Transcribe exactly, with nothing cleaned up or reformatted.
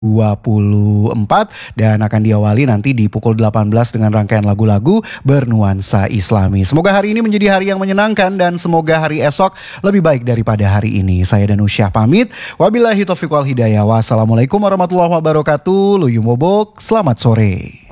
dua puluh empat dan akan diawali nanti di pukul delapan belas dengan rangkaian lagu-lagu bernuansa Islami. Semoga hari ini menjadi hari yang menyenangkan dan semoga hari esok lebih baik daripada hari ini. Saya Danusyah pamit. Wabillahi taufiq wal hidayah. Wassalamualaikum warahmatullahi wabarakatuh. Luyumobok, selamat sore.